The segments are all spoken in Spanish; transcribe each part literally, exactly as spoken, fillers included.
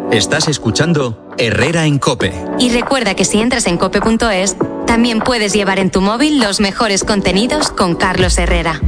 Estás escuchando Herrera en COPE. Y recuerda que si entras en cope punto es, también puedes llevar en tu móvil los mejores contenidos con Carlos Herrera.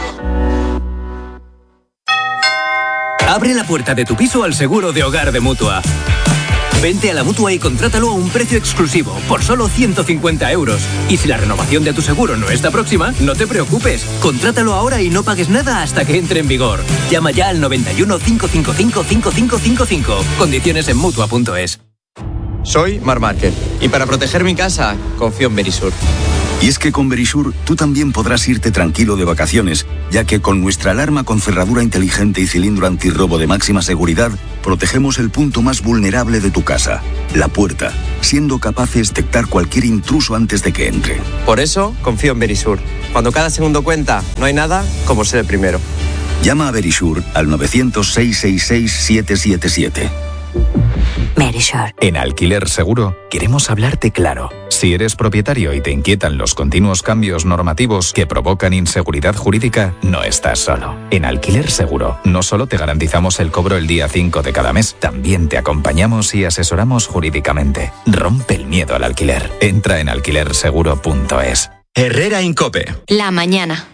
Abre la puerta de tu piso al seguro de hogar de Mutua. Vente a la Mutua y contrátalo a un precio exclusivo, por solo ciento cincuenta euros. Y si la renovación de tu seguro no está próxima, no te preocupes. Contrátalo ahora y no pagues nada hasta que entre en vigor. Llama ya al noventa y uno, cinco cinco cinco, cinco cinco cinco cinco. Condiciones en Mutua punto es. Soy Marc Márquez y para proteger mi casa, confío en Verisur. Y es que con Verisur tú también podrás irte tranquilo de vacaciones, ya que con nuestra alarma con cerradura inteligente y cilindro antirrobo de máxima seguridad, protegemos el punto más vulnerable de tu casa, la puerta, siendo capaces de detectar cualquier intruso antes de que entre. Por eso confío en Verisur. Cuando cada segundo cuenta, no hay nada como ser el primero. Llama a Verisur al novecientos, seiscientos sesenta y seis, siete siete siete. Verisur. En Alquiler Seguro queremos hablarte claro. Si eres propietario y te inquietan los continuos cambios normativos que provocan inseguridad jurídica, no estás solo. En Alquiler Seguro no solo te garantizamos el cobro el día cinco de cada mes, también te acompañamos y asesoramos jurídicamente. Rompe el miedo al alquiler. Entra en alquiler seguro punto es. Herrera en COPE. La mañana.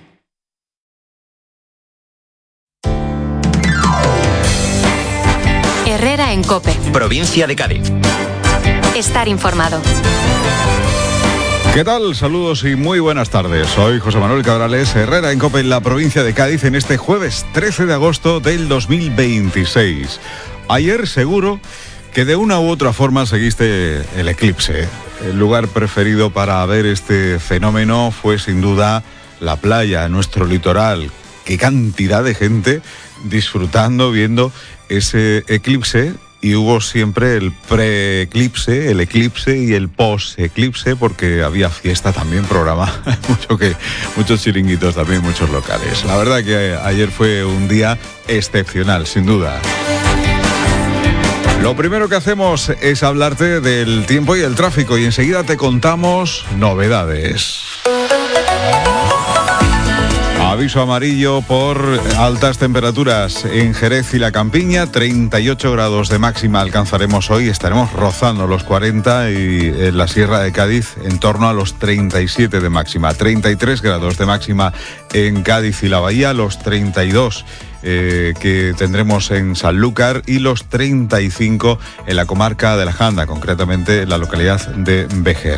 Herrera en COPE. Provincia de Cádiz. Estar informado. ¿Qué tal? Saludos y muy buenas tardes. Soy José Manuel Cabrales, Herrera en COPE en la provincia de Cádiz en este jueves trece de agosto del dos mil veintiséis. Ayer seguro que de una u otra forma seguiste el eclipse. El lugar preferido para ver este fenómeno fue sin duda la playa, nuestro litoral. Qué cantidad de gente disfrutando, viendo ese eclipse, y hubo siempre el pre-eclipse, el eclipse y el post-eclipse, porque había fiesta también programada, mucho que, muchos chiringuitos también, muchos locales. La verdad que ayer fue un día excepcional, sin duda. Lo primero que hacemos es hablarte del tiempo y el tráfico, y enseguida te contamos novedades. Aviso amarillo por altas temperaturas en Jerez y la Campiña, treinta y ocho grados de máxima alcanzaremos hoy, estaremos rozando los cuarenta, y en la Sierra de Cádiz en torno a los treinta y siete de máxima, treinta y tres grados de máxima en Cádiz y la Bahía, los treinta y dos eh, que tendremos en Sanlúcar y los treinta y cinco en la comarca de la Janda, concretamente en la localidad de Vejer.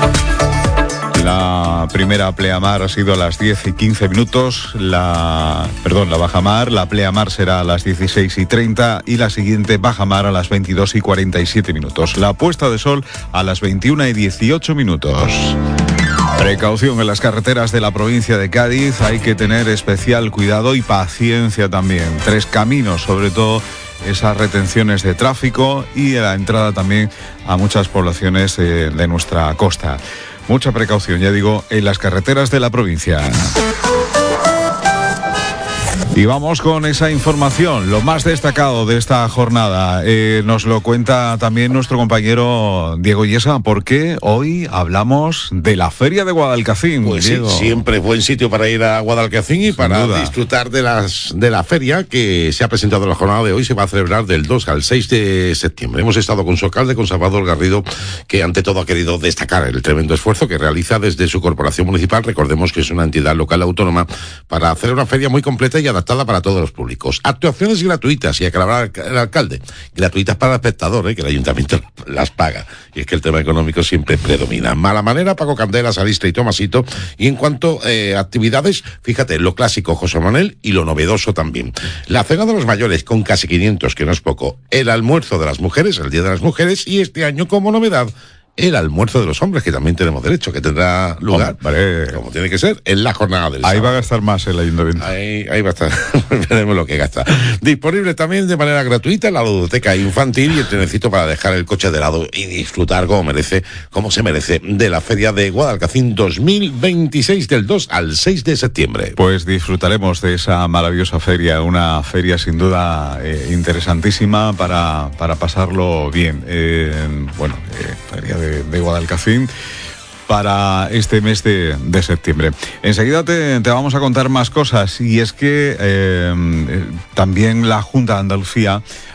La primera pleamar ha sido a las diez y quince minutos, la, perdón, la bajamar, la pleamar será a las dieciséis y treinta y la siguiente bajamar a las veintidós y cuarenta y siete minutos. La puesta de sol a las veintiuna y dieciocho minutos. Precaución en las carreteras de la provincia de Cádiz, hay que tener especial cuidado y paciencia también. Tres caminos, sobre todo esas retenciones de tráfico y la entrada también a muchas poblaciones de, de nuestra costa. Mucha precaución, ya digo, en las carreteras de la provincia. Y vamos con esa información, lo más destacado de esta jornada. Eh, nos lo cuenta también nuestro compañero Diego Yesa, porque hoy hablamos de la Feria de Guadalcacín. Pues Diego. Sí, siempre es buen sitio para ir a Guadalcacín y Sin para duda. disfrutar de las de la feria que se ha presentado en la jornada de hoy. Se va a celebrar del dos al seis de septiembre. Hemos estado con su alcalde, con Salvador Garrido, que ante todo ha querido destacar el tremendo esfuerzo que realiza desde su corporación municipal. Recordemos que es una entidad local autónoma para hacer una feria muy completa y adaptada para todos los públicos. Actuaciones gratuitas, y aclarar el alcalde, gratuitas para el espectador, ¿eh? Que el ayuntamiento las paga. Y es que el tema económico siempre predomina. Mala Manera, Paco Candela, Salistra y Tomasito. Y en cuanto a eh, actividades, fíjate, lo clásico José Manuel y lo novedoso también. La cena de los mayores con casi quinientos, que no es poco. El almuerzo de las mujeres, el Día de las Mujeres, y este año como novedad, el almuerzo de los hombres, que también tenemos derecho, que tendrá lugar, Hombre, como tiene que ser, en la jornada del ahí sábado. va a gastar más el ayuntamiento. Ahí, ahí va a estar, veremos lo que gasta. Disponible también de manera gratuita la ludoteca infantil y el trenecito para dejar el coche de lado y disfrutar como merece, como se merece, de la Feria de Guadalcacín dos mil veintiséis, del dos al seis de septiembre. Pues disfrutaremos de esa maravillosa feria, una feria sin duda eh, interesantísima para, para pasarlo bien. Eh, bueno, eh, feria de, de Guadalcacín para este mes de, de septiembre. Enseguida te, te vamos a contar más cosas, y es que eh, también la Junta de Andalucía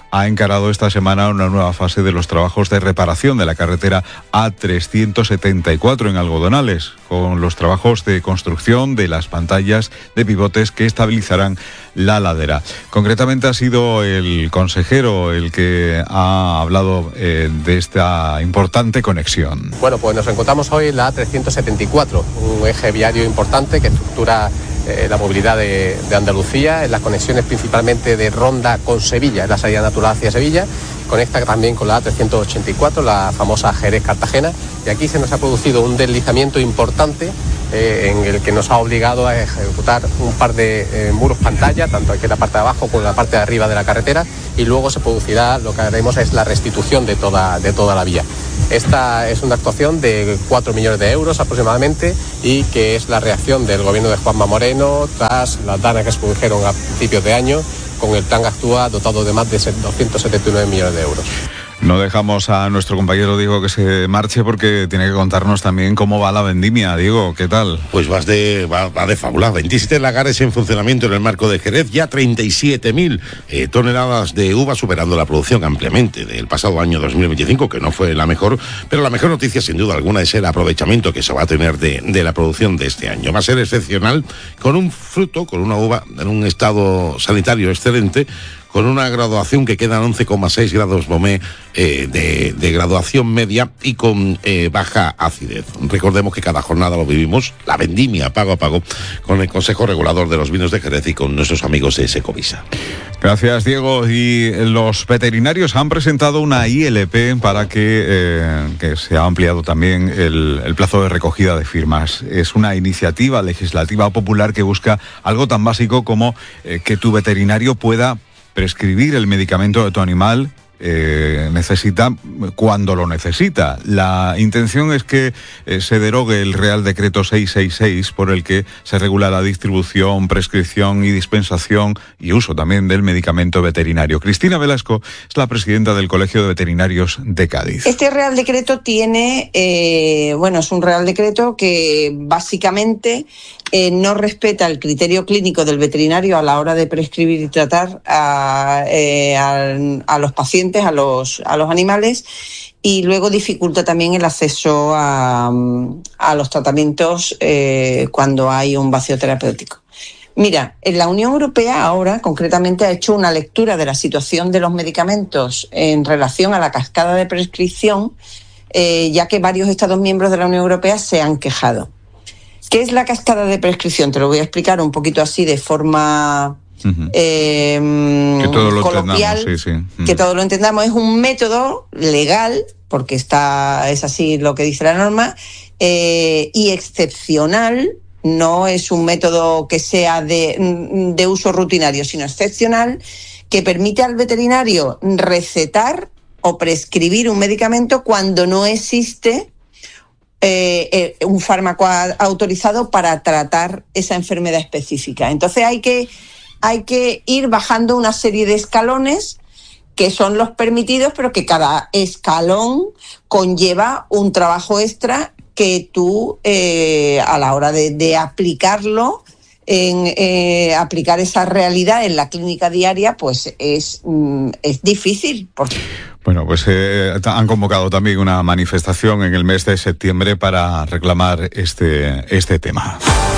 ha encarado esta semana una nueva fase de los trabajos de reparación de la carretera A trescientos setenta y cuatro en Algodonales, con los trabajos de construcción de las pantallas de pivotes que estabilizarán la ladera. Concretamente ha sido el consejero el que ha hablado eh, de esta importante conexión. Bueno, pues nos encontramos hoy en la A trescientos setenta y cuatro, un eje viario importante que estructura eh, la movilidad de, de Andalucía, en las conexiones principalmente de Ronda con Sevilla, en la salida natural hacia Sevilla. Conecta también con la A trescientos ochenta y cuatro, la famosa Jerez-Cartagena, y aquí se nos ha producido un deslizamiento importante eh, en el que nos ha obligado a ejecutar un par de eh, muros pantalla, tanto aquí en la parte de abajo como en la parte de arriba de la carretera, y luego se producirá, lo que haremos es la restitución de toda, de toda la vía. Esta es una actuación de cuatro millones de euros aproximadamente y que es la reacción del gobierno de Juanma Moreno tras las danas que se produjeron a principios de año, con el plan Actúa dotado de más de doscientos setenta y nueve millones de euros. No dejamos a nuestro compañero Diego que se marche porque tiene que contarnos también cómo va la vendimia. Diego, ¿qué tal? Pues vas de, va, va de fábula. veintisiete lagares en funcionamiento en el marco de Jerez, ya treinta y siete mil eh, toneladas de uva, superando la producción ampliamente del pasado año dos mil veinticinco, que no fue la mejor, pero la mejor noticia sin duda alguna es el aprovechamiento que se va a tener de, de la producción de este año. Va a ser excepcional, con un fruto, con una uva en un estado sanitario excelente, con una graduación que quedan once coma seis grados Bomé eh, de, de graduación media y con eh, baja acidez. Recordemos que cada jornada lo vivimos, la vendimia pago a pago, con el Consejo Regulador de los Vinos de Jerez y con nuestros amigos de Secovisa. Gracias, Diego. Y los veterinarios han presentado una I L P para que, eh, que se ha ampliado también el, el plazo de recogida de firmas. Es una iniciativa legislativa popular que busca algo tan básico como eh, que tu veterinario pueda prescribir el medicamento de tu animal eh, necesita cuando lo necesita. La intención es que eh, se derogue el Real Decreto seiscientos sesenta y seis por el que se regula la distribución, prescripción y dispensación y uso también del medicamento veterinario. Cristina Velasco es la presidenta del Colegio de Veterinarios de Cádiz. Este Real Decreto tiene, eh, bueno, es un Real Decreto que básicamente Eh, no respeta el criterio clínico del veterinario a la hora de prescribir y tratar a, eh, a, a los pacientes, a los, a los animales, y luego dificulta también el acceso a, a los tratamientos eh, cuando hay un vacío terapéutico. Mira, en la Unión Europea ahora concretamente ha hecho una lectura de la situación de los medicamentos en relación a la cascada de prescripción, eh, ya que varios Estados miembros de la Unión Europea se han quejado. ¿Qué es la cascada de prescripción? Te lo voy a explicar un poquito así de forma uh-huh. eh, que todo lo coloquial, sí, sí. Uh-huh. que todo lo entendamos. Es un método legal, porque está es así lo que dice la norma, eh, y excepcional. No es un método que sea de, de uso rutinario, sino excepcional, que permite al veterinario recetar o prescribir un medicamento cuando no existe Eh, eh, un fármaco a, autorizado para tratar esa enfermedad específica. Entonces hay que, hay que ir bajando una serie de escalones que son los permitidos, pero que cada escalón conlleva un trabajo extra que tú eh, a la hora de, de aplicarlo, en eh, aplicar esa realidad en la clínica diaria, pues es, mm, es difícil. Porque... Bueno, pues eh, han convocado también una manifestación en el mes de septiembre para reclamar este, este tema.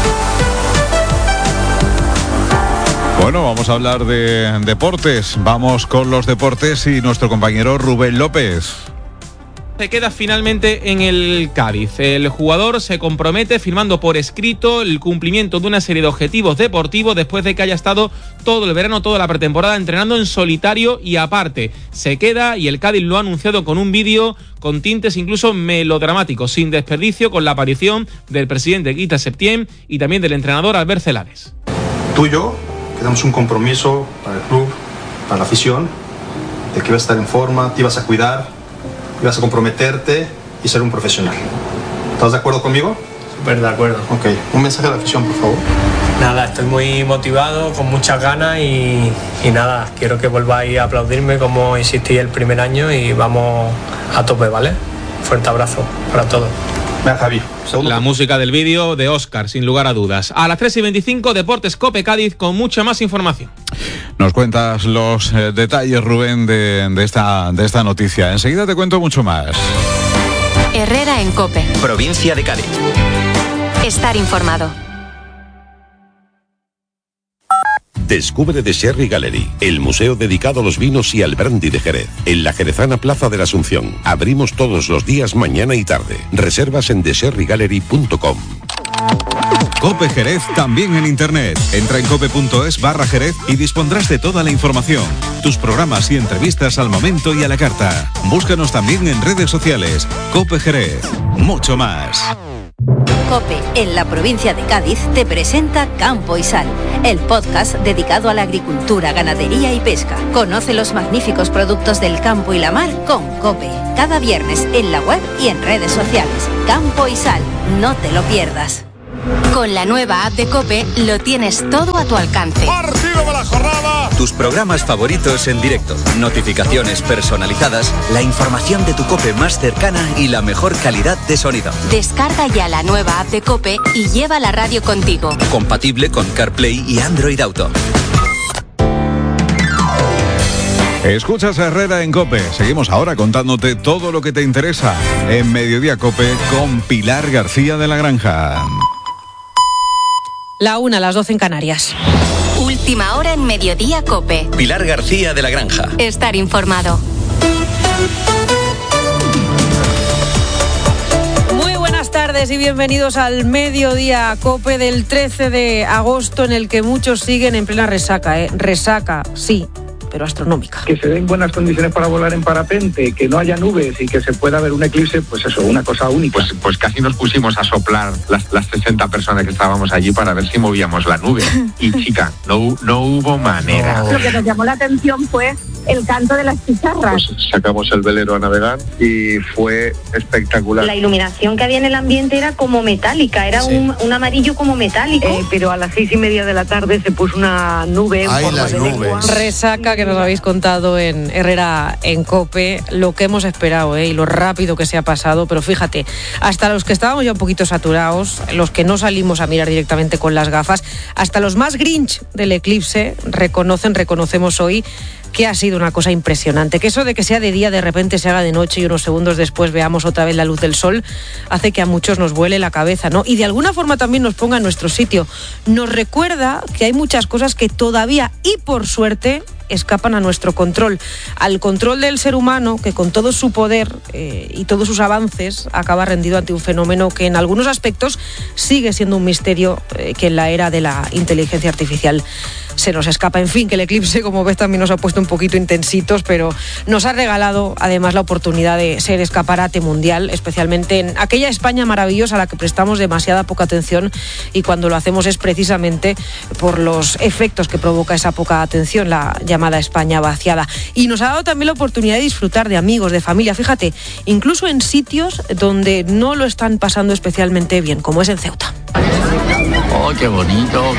Bueno, vamos a hablar de deportes. Vamos con los deportes y nuestro compañero Rubén López. Se queda finalmente en el Cádiz. El jugador se compromete firmando por escrito el cumplimiento de una serie de objetivos deportivos después de que haya estado todo el verano, toda la pretemporada entrenando en solitario y aparte. Se queda y el Cádiz lo ha anunciado con un vídeo con tintes incluso melodramáticos, sin desperdicio, con la aparición del presidente Guita Septién y también del entrenador Albert Celares. Tú y yo quedamos un compromiso para el club, para la afición, de que ibas a estar en forma, te ibas a cuidar, ibas a comprometerte y ser un profesional. ¿Estás de acuerdo conmigo? Súper de acuerdo. Ok, un mensaje a la afición, por favor. Nada, estoy muy motivado, con muchas ganas y, y nada, quiero que volváis a aplaudirme como hicisteis el primer año y vamos a tope, ¿vale? Fuerte abrazo para todos. Venga, Javi. Segundo La música del vídeo de Óscar, sin lugar a dudas. A las tres y veinticinco, Deportes Cope Cádiz con mucha más información. Nos cuentas los eh, detalles, Rubén, de, de, esta, de esta noticia. Enseguida te cuento mucho más. Herrera en Cope. Provincia de Cádiz. Estar informado. Descubre The Sherry Gallery, el museo dedicado a los vinos y al brandy de Jerez, en la jerezana Plaza de la Asunción. Abrimos todos los días, mañana y tarde. Reservas en the sherry gallery punto com. Cope Jerez también en internet. Entra en cope.es barra Jerez y dispondrás de toda la información. Tus programas y entrevistas al momento y a la carta. Búscanos también en redes sociales. Cope Jerez. Mucho más. COPE, en la provincia de Cádiz, te presenta Campo y Sal, el podcast dedicado a la agricultura, ganadería y pesca. Conoce los magníficos productos del campo y la mar con COPE. Cada viernes en la web y en redes sociales. Campo y Sal, no te lo pierdas. Con la nueva app de COPE lo tienes todo a tu alcance. ¡Partido de la jornada! Tus programas favoritos en directo, notificaciones personalizadas, la información de tu COPE más cercana y la mejor calidad de sonido. Descarga ya la nueva app de COPE y lleva la radio contigo. Compatible con CarPlay y Android Auto. Escuchas a Herrera en Cope. Seguimos ahora contándote todo lo que te interesa en Mediodía Cope con Pilar García de la Granja. La una, las doce en Canarias. Última hora en Mediodía Cope. Pilar García de la Granja. Estar informado. Muy buenas tardes y bienvenidos al Mediodía Cope del trece de agosto, en el que muchos siguen en plena resaca, ¿eh? Resaca, sí, pero astronómica. Que se den buenas condiciones para volar en parapente, que no haya nubes y que se pueda ver un eclipse, pues eso, una cosa única. Pues, pues casi nos pusimos a soplar las, las sesenta personas que estábamos allí para ver si movíamos la nube. Y chica, no, no hubo manera. Lo que nos llamó la atención fue el canto de las chicharras. Pues sacamos el velero a navegar y fue espectacular. La iluminación que había en el ambiente era como metálica, era sí. un, un amarillo como metálico. Eh, pero a las seis y media de la tarde se puso una nube en Ay, forma las de nubes. lengua. Resaca que nos habéis contado en Herrera en Cope, lo que hemos esperado, ¿eh? Y lo rápido que se ha pasado, pero fíjate, hasta los que estábamos ya un poquito saturados, los que no salimos a mirar directamente con las gafas, hasta los más grinch del eclipse reconocen, reconocemos hoy que ha sido una cosa impresionante, que eso de que sea de día de repente se haga de noche y unos segundos después veamos otra vez la luz del sol, hace que a muchos nos vuele la cabeza, ¿no? Y de alguna forma también nos ponga en nuestro sitio. Nos recuerda que hay muchas cosas que todavía, y por suerte, escapan a nuestro control, al control del ser humano, que con todo su poder eh, y todos sus avances acaba rendido ante un fenómeno que en algunos aspectos sigue siendo un misterio eh, que en la era de la inteligencia artificial se nos escapa. En fin, que el eclipse, como ves, también nos ha puesto un poquito intensitos, pero nos ha regalado además la oportunidad de ser escaparate mundial, especialmente en aquella España maravillosa a la que prestamos demasiada poca atención, y cuando lo hacemos es precisamente por los efectos que provoca esa poca atención, la llamada España vaciada. Y nos ha dado también la oportunidad de disfrutar de amigos, de familia, fíjate, incluso en sitios donde no lo están pasando especialmente bien, como es en Ceuta. ¡Oh, qué bonito!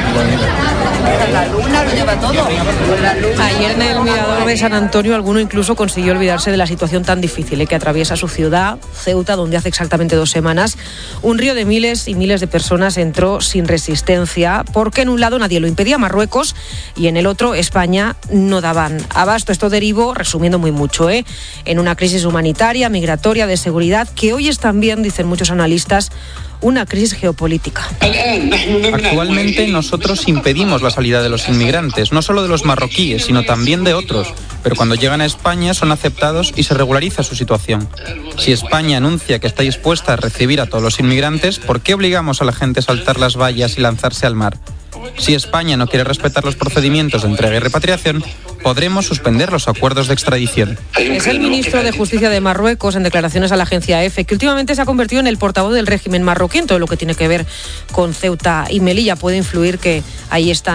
La luna lo lleva todo. Ayer en el Mirador de San Antonio alguno incluso consiguió olvidarse de la situación tan difícil ¿eh? que atraviesa su ciudad, Ceuta, donde hace exactamente dos semanas un río de miles y miles de personas entró sin resistencia, porque en un lado nadie lo impedía, Marruecos, y en el otro España no daban abasto. Esto derivó, resumiendo muy mucho, ¿eh? en una crisis humanitaria, migratoria, de seguridad, que hoy es también, dicen muchos analistas, una crisis geopolítica. Actualmente nosotros impedimos la salida de los inmigrantes, no solo de los marroquíes, sino también de otros, pero cuando llegan a España son aceptados y se regulariza su situación. Si España anuncia que está dispuesta a recibir a todos los inmigrantes, ¿por qué obligamos a la gente a saltar las vallas y lanzarse al mar? Si España no quiere respetar los procedimientos de entrega y repatriación, podremos suspender los acuerdos de extradición. Es el ministro de Justicia de Marruecos, en declaraciones a la agencia EFE, que últimamente se ha convertido en el portavoz del régimen marroquí en todo lo que tiene que ver con Ceuta y Melilla. Puede influir que ahí están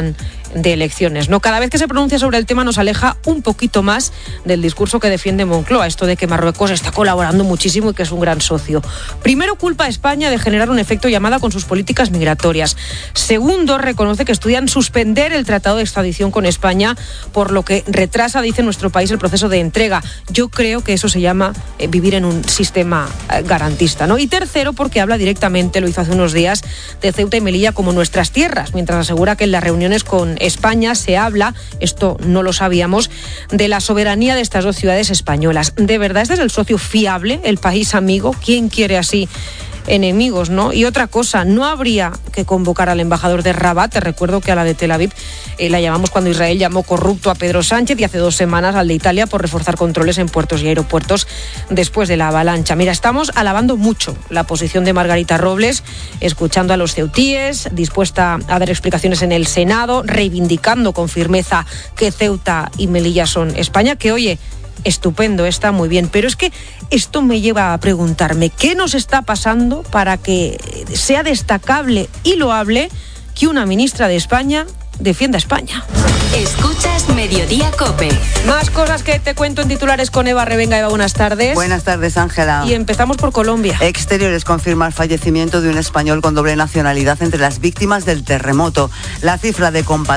de elecciones, ¿no? Cada vez que se pronuncia sobre el tema nos aleja un poquito más del discurso que defiende Moncloa, esto de que Marruecos está colaborando muchísimo y que es un gran socio. Primero, culpa a España de generar un efecto llamada con sus políticas migratorias. Segundo, reconoce que estudian suspender el tratado de extradición con España, por lo que retrasa, dice, nuestro país el proceso de entrega. Yo creo que eso se llama eh, vivir en un sistema eh, garantista, ¿no? Y tercero, porque habla directamente, lo hizo hace unos días, de Ceuta y Melilla como nuestras tierras, mientras asegura que en las reuniones con España se habla, esto no lo sabíamos, de la soberanía de estas dos ciudades españolas. ¿De verdad este es el socio fiable, el país amigo? ¿Quién quiere así enemigos, no? Y otra cosa, no habría que convocar al embajador de Rabat. Te recuerdo que a la de Tel Aviv eh, la llamamos cuando Israel llamó corrupto a Pedro Sánchez, y hace dos semanas al de Italia por reforzar controles en puertos y aeropuertos después de la avalancha. Mira, estamos alabando mucho la posición de Margarita Robles, escuchando a los ceutíes, dispuesta a dar explicaciones en el Senado, reivindicando con firmeza que Ceuta y Melilla son España, que oye, estupendo, está muy bien, pero es que esto me lleva a preguntarme ¿qué nos está pasando para que sea destacable y loable que una ministra de España defienda a España? Escuchas Mediodía COPE. Más cosas que te cuento en titulares con Eva Revenga. Eva, buenas tardes. Buenas tardes, Ángela. Y empezamos por Colombia. Exteriores confirma el fallecimiento de un español con doble nacionalidad entre las víctimas del terremoto. La cifra de compatriotas